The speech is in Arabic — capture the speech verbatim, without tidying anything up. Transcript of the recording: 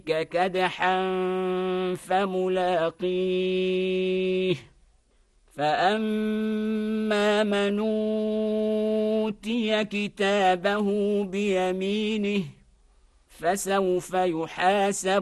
كدحا فملاقيه فأما من أوتي كتابه بيمينه فسوف يحاسب